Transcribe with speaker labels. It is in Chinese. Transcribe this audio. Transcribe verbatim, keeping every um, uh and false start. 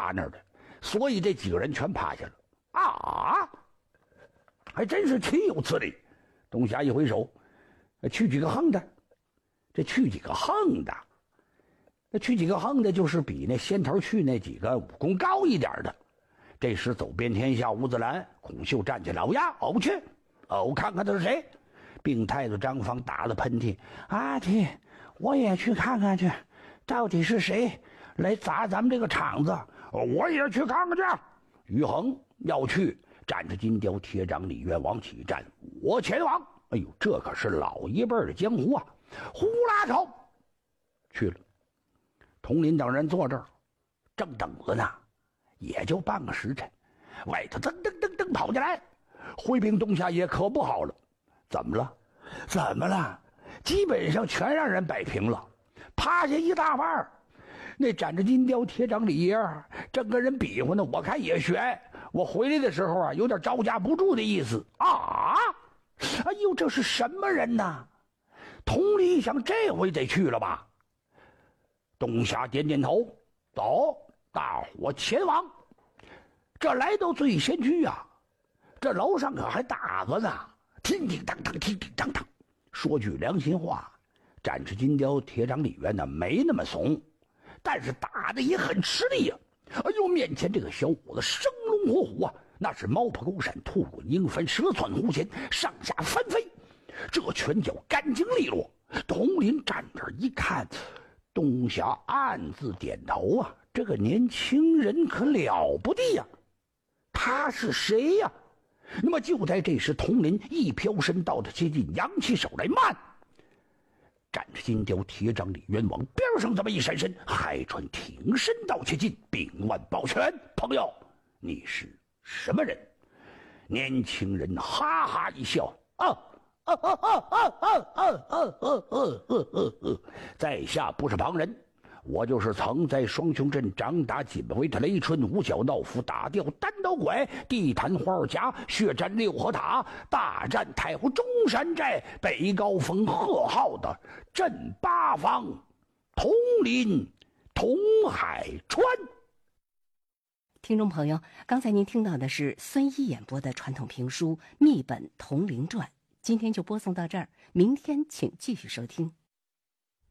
Speaker 1: 趴那儿的，所以这几个人全趴下了。啊，还真是岂有此理！东霞一挥手，去几个横的，这去几个横的，那去几个横的，就是比那先头去那几个武功高一点的。这时走遍天下吴子兰、孔秀站起来，老呀，我不去，哦，看看他是谁。病太子张芳打了喷嚏，阿嚏，我也去看看去，到底是谁来砸咱们这个场子？我也去看看去。于恒要去，站着金雕铁掌李渊王起战，我前往。哎呦，这可是老一辈的江湖啊！呼啦手去了。佟林等人坐这儿，正等着呢，也就半个时辰，外头噔噔噔噔跑进来，回兵东夏也可不好了。怎么了？怎么了？基本上全让人摆平了，趴下一大半。那展着金雕铁掌李爷正跟人比划呢，我看也悬。我回来的时候啊，有点招架不住的意思啊！哎呦，这是什么人呢？佟林一想，这回得去了吧？东夏点点头，走，大伙前往。这来到最先区啊，这楼上可还打着呢，叮叮当当，叮叮当当。说句良心话，展翅金雕铁掌李渊呢没那么怂，但是打的也很吃力呀、啊。哎呦，面前这个小伙子生龙活虎啊，那是猫扑狗闪，兔滚鹰翻，蛇窜虎潜，上下翻飞，这拳脚干净利落。佟林站这一看，东霞暗自点头啊，这个年轻人可了不得呀、啊！他是谁呀、啊？那么就在这时，佟林一飘身到他接近，扬起手来，慢！站着金雕铁掌李渊往边上这么一闪身，海川挺身到切近，并腕抱拳：“朋友，你是什么人？”年轻人哈哈一笑：“啊啊啊啊啊啊啊啊啊啊啊！在下不是旁人。”我就是曾在双雄镇掌打锦围的雷春，五角闹府打掉单刀拐，地坛花儿夹，血战六合塔，大战太湖中山寨，北高峰贺号的镇八方，佟林佟海川。
Speaker 2: 听众朋友，刚才您听到的是孙一演播的传统评书《秘本佟林传》，今天就播送到这儿，明天请继续收听。